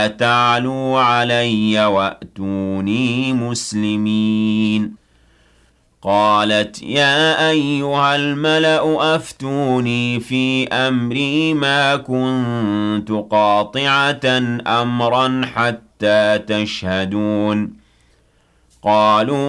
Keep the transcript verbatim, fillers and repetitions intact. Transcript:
تعلوا علي وأتوني مسلمين قالت يا أيها الملأ أفتوني في أمري ما كنت قاطعة أمرا حتى تشهدون قالوا